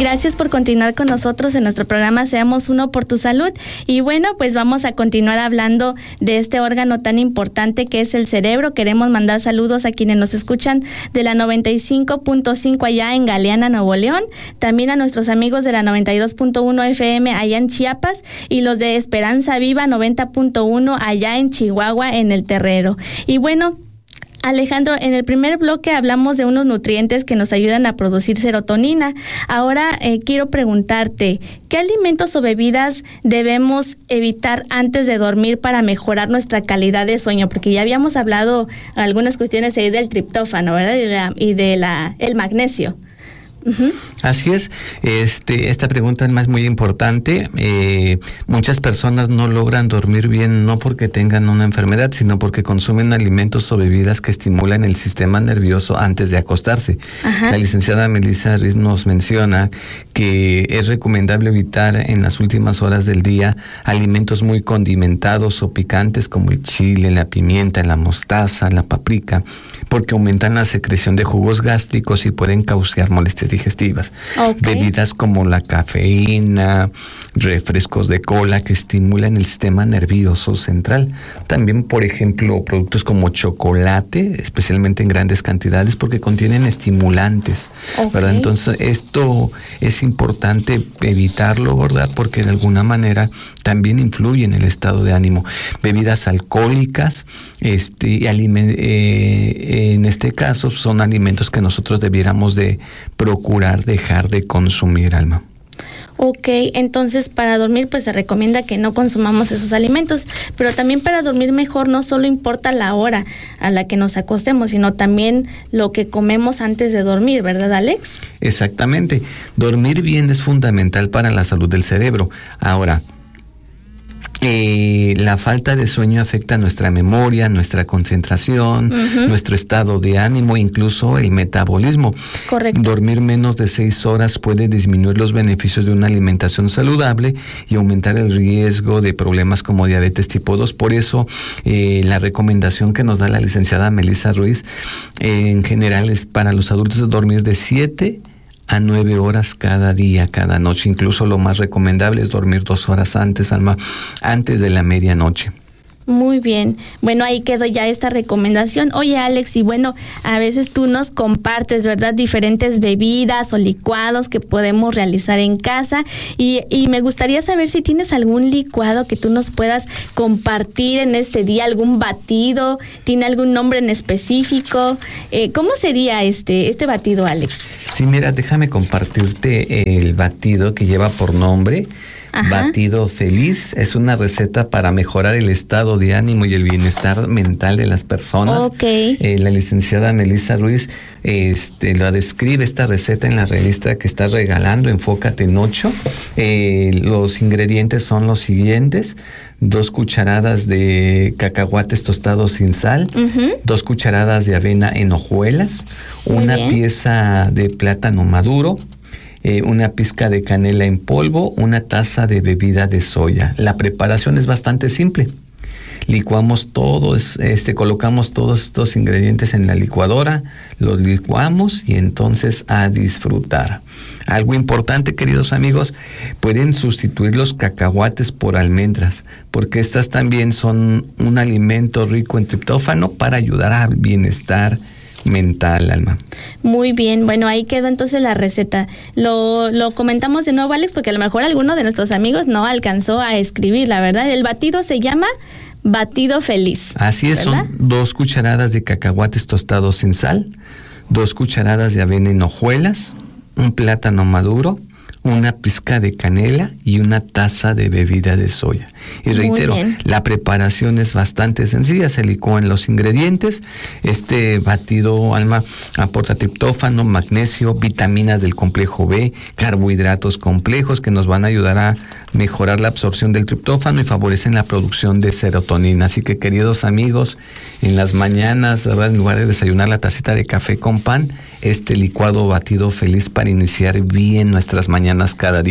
Gracias por continuar con nosotros en nuestro programa Seamos Uno por tu Salud. Y bueno, pues vamos a continuar hablando de este órgano tan importante que es el cerebro. Queremos mandar saludos a quienes nos escuchan de la 95.5 allá en Galeana, Nuevo León. También a nuestros amigos de la 92.1 FM allá en Chiapas y los de Esperanza Viva 90.1 allá en Chihuahua, en El Terrero. Y bueno, Alejandro, en el primer bloque hablamos de unos nutrientes que nos ayudan a producir serotonina. Ahora quiero preguntarte, ¿qué alimentos o bebidas debemos evitar antes de dormir para mejorar nuestra calidad de sueño? Porque ya habíamos hablado algunas cuestiones ahí del triptófano, ¿verdad? Y el magnesio. Uh-huh. Así es, esta pregunta es muy importante. Muchas personas no logran dormir bien, no porque tengan una enfermedad, sino porque consumen alimentos o bebidas que estimulan el sistema nervioso antes de acostarse. Ajá. La licenciada Melissa Ruiz nos menciona que es recomendable evitar en las últimas horas del día alimentos muy condimentados o picantes como el chile, la pimienta, la mostaza, la paprika, porque aumentan la secreción de jugos gástricos y pueden causar molestias digestivas. Okay. Bebidas como la cafeína, refrescos de cola que estimulan el sistema nervioso central. También, por ejemplo, productos como chocolate, especialmente en grandes cantidades, porque contienen estimulantes, okay, ¿verdad? Entonces, esto es importante evitarlo, ¿verdad? Porque de alguna manera también influye en el estado de ánimo. Bebidas alcohólicas, en este caso son alimentos que nosotros debiéramos de procurar dejar de consumir, Alma. Ok, entonces para dormir pues se recomienda que no consumamos esos alimentos, pero también para dormir mejor no solo importa la hora a la que nos acostemos, sino también lo que comemos antes de dormir, ¿verdad, Alex? Exactamente, dormir bien es fundamental para la salud del cerebro. Ahora, la falta de sueño afecta nuestra memoria, nuestra concentración, uh-huh, nuestro estado de ánimo, incluso el metabolismo. Correcto. Dormir menos de 6 horas puede disminuir los beneficios de una alimentación saludable y aumentar el riesgo de problemas como diabetes tipo 2. Por eso, la recomendación que nos da la licenciada Melissa Ruiz, en general es para los adultos de dormir de 7 a 9 horas cada día, cada noche. Incluso lo más recomendable es dormir 2 horas antes, Alma, antes de la medianoche. Muy bien. Bueno, ahí quedó ya esta recomendación. Oye, Alex, y bueno, a veces tú nos compartes, ¿verdad?, diferentes bebidas o licuados que podemos realizar en casa y me gustaría saber si tienes algún licuado que tú nos puedas compartir en este día, algún batido, ¿tiene algún nombre en específico? ¿Cómo sería este batido, Alex? Sí, mira, déjame compartirte el batido que lleva por nombre Ajá. Batido Feliz. Es una receta para mejorar el estado de ánimo y el bienestar mental de las personas. Okay. La licenciada Melissa Ruiz lo describe esta receta en la revista que está regalando, Enfócate en 8. Los ingredientes son los siguientes: 2 cucharadas de cacahuates tostados sin sal, uh-huh. 2 cucharadas de avena en hojuelas, una pieza de plátano maduro, una pizca de canela en polvo, una taza de bebida de soya. La preparación es bastante simple. Licuamos todos, colocamos todos estos ingredientes en la licuadora, los licuamos y entonces a disfrutar. Algo importante, queridos amigos, pueden sustituir los cacahuates por almendras, porque estas también son un alimento rico en triptófano para ayudar al bienestar mental, Alma. Muy bien, bueno, ahí quedó entonces la receta. Lo comentamos de nuevo, Alex, porque a lo mejor alguno de nuestros amigos no alcanzó a escribir, la verdad. El batido se llama Batido Feliz. Así es, ¿verdad? Son 2 cucharadas de cacahuates tostados sin sal, 2 cucharadas de avena en hojuelas, un plátano maduro, una pizca de canela y una taza de bebida de soya. Y reitero, la preparación es bastante sencilla, se licúan los ingredientes. Este batido, Alma, aporta triptófano, magnesio, vitaminas del complejo B, carbohidratos complejos que nos van a ayudar a mejorar la absorción del triptófano y favorecen la producción de serotonina. Así que, queridos amigos, en las mañanas, ¿verdad?, en lugar de desayunar la tacita de café con pan, este licuado Batido Feliz para iniciar bien nuestras mañanas cada día.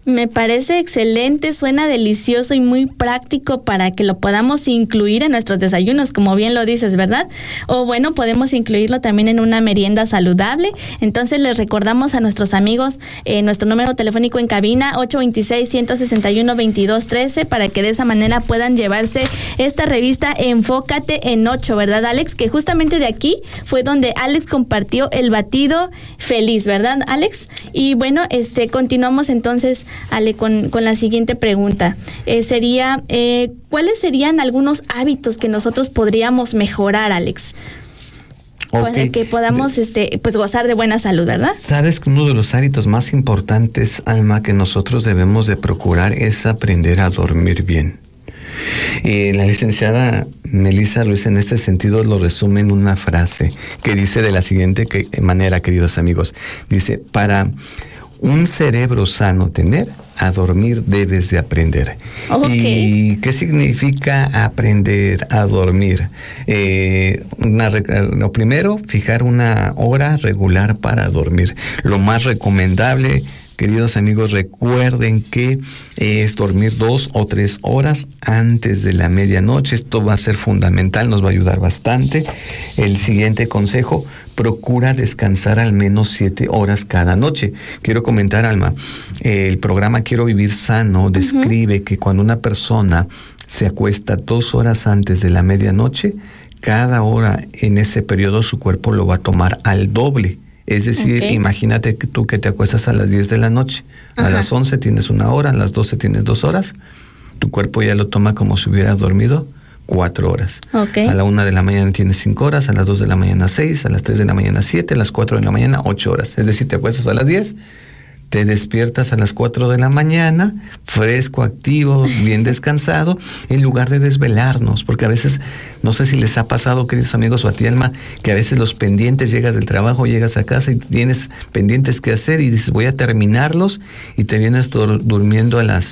Me parece excelente, suena delicioso y muy práctico para que lo podamos incluir en nuestros desayunos, como bien lo dices, ¿verdad? O bueno, podemos incluirlo también en una merienda saludable. Entonces les recordamos a nuestros amigos nuestro número telefónico en cabina 826-161-2213 para que de esa manera puedan llevarse esta revista Enfócate en 8, ¿verdad, Alex? Que justamente de aquí fue donde Alex compartió el batido feliz, ¿verdad, Alex? Y bueno, continuamos entonces, Ale, con la siguiente pregunta. Sería, ¿cuáles serían algunos hábitos que nosotros podríamos mejorar, Alex? Para que podamos pues gozar de buena salud, ¿verdad? Sabes que uno de los hábitos más importantes, Alma, que nosotros debemos de procurar es aprender a dormir bien. La licenciada Melissa Ruiz en este sentido lo resume en una frase que dice de la siguiente manera, queridos amigos. Dice, para un cerebro sano tener, a dormir debes de aprender. ¿Y qué significa aprender a dormir? Lo primero, fijar una hora regular para dormir. Lo más recomendable, queridos amigos, recuerden que es dormir 2 o 3 horas antes de la medianoche. Esto va a ser fundamental, nos va a ayudar bastante. El siguiente consejo, procura descansar al menos 7 horas cada noche. Quiero comentar, Alma, el programa Quiero Vivir Sano describe que cuando una persona se acuesta 2 horas antes de la medianoche, cada hora en ese periodo su cuerpo lo va a tomar al doble. Es decir, imagínate que tú que te acuestas a las 10 de la noche, a las 11 tienes 1 hora, a las 12 tienes 2 horas, tu cuerpo ya lo toma como si hubiera dormido 4 horas. A la 1 de la mañana tienes 5 horas, a las 2 de la mañana 6, a las 3 de la mañana 7, a las 4 de la mañana 8 horas. Es decir, te acuestas a las 10, te despiertas a las 4 de la mañana, fresco, activo, bien descansado, en lugar de desvelarnos, porque a veces, no sé si les ha pasado, queridos amigos, o a ti, Alma, que a veces los pendientes, llegas del trabajo, llegas a casa y tienes pendientes que hacer y dices, voy a terminarlos, y te vienes durmiendo a las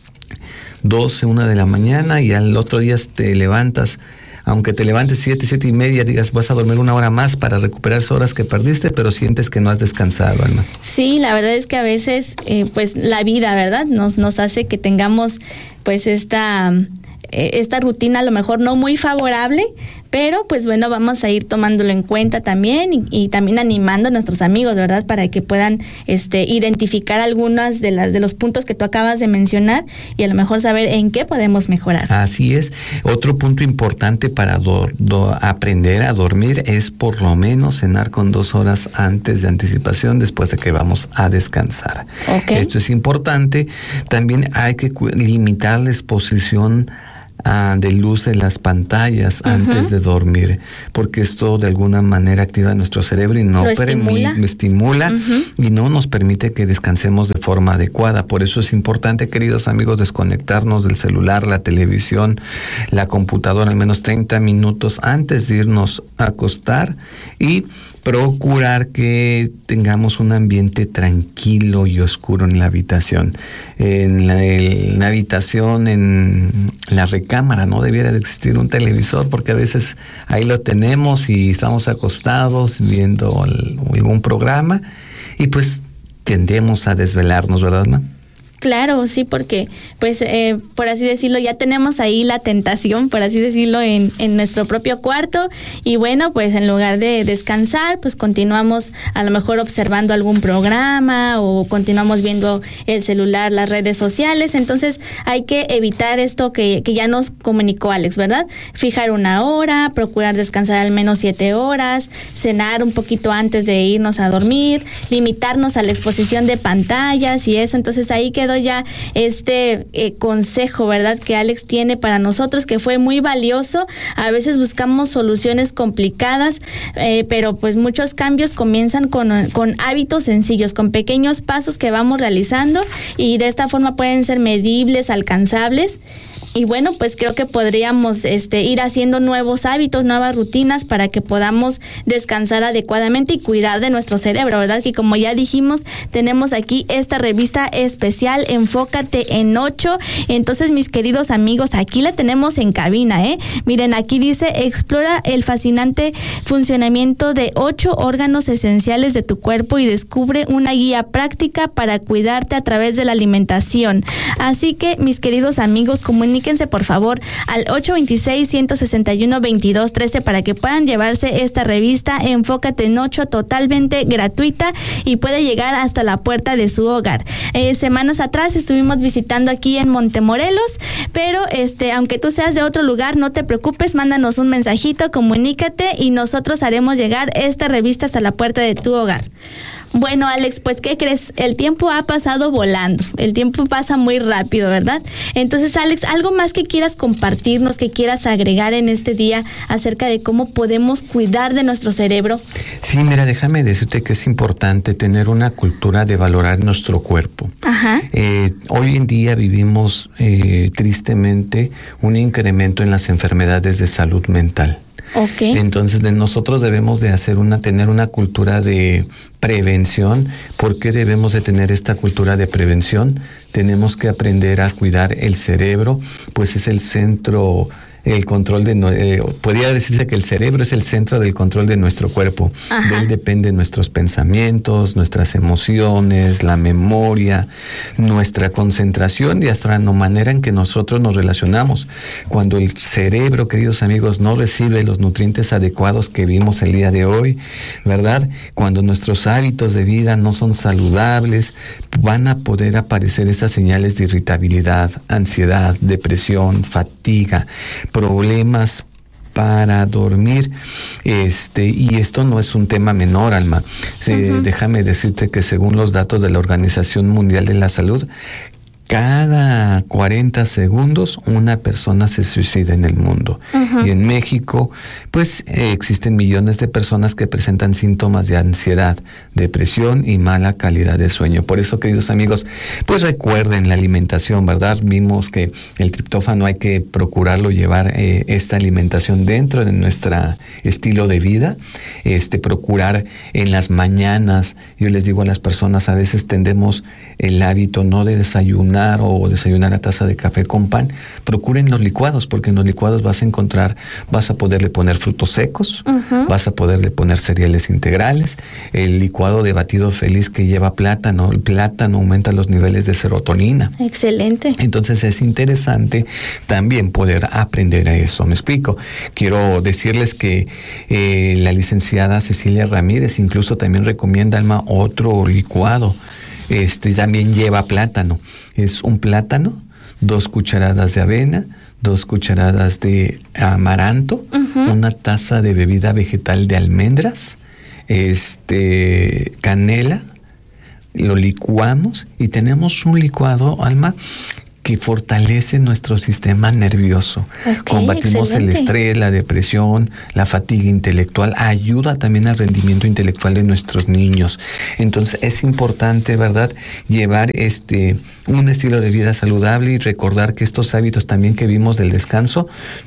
12, 1 de la mañana y al otro día te levantas, aunque te levantes 7 y media, digas, vas a dormir 1 hora más para recuperar esas horas que perdiste, pero sientes que no has descansado, Alma. Sí, la verdad es que a veces, pues la vida, ¿verdad? Nos hace que tengamos, pues esta rutina a lo mejor no muy favorable, pero pues bueno, vamos a ir tomándolo en cuenta también y también animando a nuestros amigos, ¿verdad? Para que puedan identificar algunas de los puntos que tú acabas de mencionar y a lo mejor saber en qué podemos mejorar. Así es. Otro punto importante para aprender a dormir es por lo menos cenar con 2 horas antes de anticipación después de que vamos a descansar. Esto es importante. También hay que limitar la exposición de luz en las pantallas antes de dormir, porque esto de alguna manera activa nuestro cerebro y no estimula y no nos permite que descansemos de forma adecuada. Por eso es importante, queridos amigos, desconectarnos del celular, la televisión, la computadora al menos 30 minutos antes de irnos a acostar y procurar que tengamos un ambiente tranquilo y oscuro en la habitación. En la habitación, en la recámara, no debiera de existir un televisor, porque a veces ahí lo tenemos y estamos acostados viendo algún programa y pues tendemos a desvelarnos, ¿verdad, Ma? Claro, sí, porque pues por así decirlo ya tenemos ahí la tentación, por así decirlo, en nuestro propio cuarto y bueno, pues en lugar de descansar, pues continuamos a lo mejor observando algún programa o continuamos viendo el celular, las redes sociales. Entonces hay que evitar esto que ya nos comunicó Alex, ¿verdad? Fijar 1 hora, procurar descansar al menos 7 horas, cenar un poquito antes de irnos a dormir, limitarnos a la exposición de pantallas y eso. Entonces ahí quedó ya consejo, ¿verdad?, que Alex tiene para nosotros, que fue muy valioso. A veces buscamos soluciones complicadas, pero pues muchos cambios comienzan con hábitos sencillos, con pequeños pasos que vamos realizando y de esta forma pueden ser medibles, alcanzables. Y bueno, pues creo que podríamos ir haciendo nuevos hábitos, nuevas rutinas para que podamos descansar adecuadamente y cuidar de nuestro cerebro, ¿verdad? Que como ya dijimos, tenemos aquí esta revista especial especial Enfócate en 8. Entonces, mis queridos amigos, aquí la tenemos en cabina, Miren, aquí dice, explora el fascinante funcionamiento de 8 órganos esenciales de tu cuerpo y descubre una guía práctica para cuidarte a través de la alimentación. Así que, mis queridos amigos, comuníquense por favor al 826-161-2213 para que puedan llevarse esta revista Enfócate en 8 totalmente gratuita y puede llegar hasta la puerta de su hogar. Semanas atrás estuvimos visitando aquí en Montemorelos, pero aunque tú seas de otro lugar, no te preocupes, mándanos un mensajito, comunícate y nosotros haremos llegar esta revista hasta la puerta de tu hogar. Bueno, Alex, pues, ¿qué crees? El tiempo ha pasado volando, el tiempo pasa muy rápido, ¿verdad? Entonces, Alex, ¿algo más que quieras compartirnos, que quieras agregar en este día acerca de cómo podemos cuidar de nuestro cerebro? Sí, mira, déjame decirte que es importante tener una cultura de valorar nuestro cuerpo. Ajá. Hoy en día vivimos tristemente un incremento en las enfermedades de salud mental. Okay. Entonces nosotros debemos de tener una cultura de prevención. ¿Por qué debemos de tener esta cultura de prevención? Tenemos que aprender a cuidar el cerebro, pues es el centro, el control podría decirse que el cerebro es el centro del control de nuestro cuerpo. Ajá. De él dependen nuestros pensamientos, nuestras emociones, la memoria, nuestra concentración y hasta la manera en que nosotros nos relacionamos. Cuando el cerebro, queridos amigos, no recibe los nutrientes adecuados que vimos el día de hoy, ¿verdad? Cuando nuestros hábitos de vida no son saludables, van a poder aparecer estas señales de irritabilidad, ansiedad, depresión, fatiga, problemas para dormir, y esto no es un tema menor, Alma. Déjame decirte que según los datos de la Organización Mundial de la Salud, cada 40 segundos una persona se suicida en el mundo. Uh-huh. Y en México, pues existen millones de personas que presentan síntomas de ansiedad, depresión y mala calidad de sueño. Por eso, queridos amigos, pues recuerden la alimentación, ¿verdad? Vimos que el triptófano hay que procurarlo llevar esta alimentación dentro de nuestro estilo de vida. Procurar en las mañanas, yo les digo a las personas, a veces tendemos el hábito no de desayunar o desayunar a taza de café con pan. Procuren los licuados, porque en los licuados vas a poderle poner frutos secos, uh-huh. Vas a poderle poner cereales integrales, el licuado de batido feliz que lleva plátano, el plátano aumenta los niveles de serotonina. Excelente. Entonces es interesante también poder aprender a eso. ¿Me explico? Quiero decirles que la licenciada Cecilia Ramírez incluso también recomienda, Alma, otro licuado. También lleva plátano. Es un plátano, 2 cucharadas de avena, 2 cucharadas de amaranto, uh-huh. Una taza de bebida vegetal de almendras, canela, lo licuamos y tenemos un licuado, Alma, que fortalece nuestro sistema nervioso. Okay, combatimos excelente. El estrés, la depresión, la fatiga intelectual, ayuda también al rendimiento intelectual de nuestros niños. Entonces es importante, ¿verdad?, llevar un estilo de vida saludable y recordar que estos hábitos también que vimos del descanso